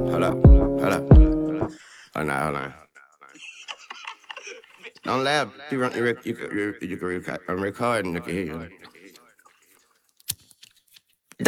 Hold up, hold up. Hold on, hold on. Don't laugh. You can record. I'm recording. I can hear you.